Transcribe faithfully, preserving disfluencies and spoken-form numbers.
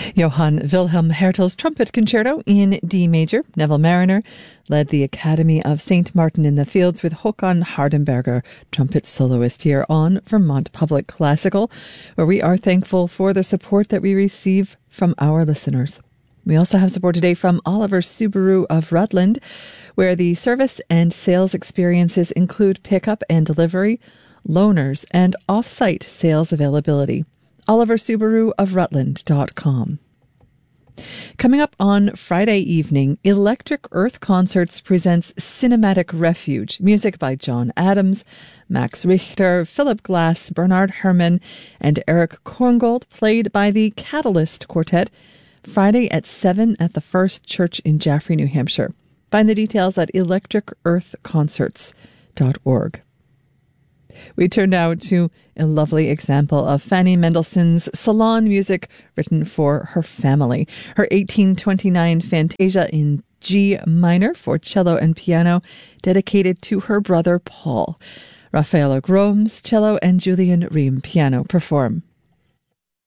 Johann Wilhelm Hertel's Trumpet Concerto in D major. Neville Marriner led the Academy of Saint Martin in the Fields with Håkan Hardenberger, trumpet soloist, here on Vermont Public Classical, where we are thankful for the support that we receive from our listeners. We also have support today from Oliver Subaru of Rutland, where the service and sales experiences include pickup and delivery, loaners, and off-site sales availability. Oliver Subaru of Rutland dot com. Coming up on Friday evening, Electric Earth Concerts presents Cinematic Refuge, music by John Adams, Max Richter, Philip Glass, Bernard Herrmann, and Eric Korngold, played by the Catalyst Quartet, Friday at seven at the First Church in Jaffrey, New Hampshire. Find the details at electric earth concerts dot org. We turn now to a lovely example of Fanny Mendelssohn's salon music written for her family. Her eighteen twenty-nine Fantasia in G minor for cello and piano, dedicated to her brother Paul. Raffaella Groms, cello, and Julian Riem, piano, perform.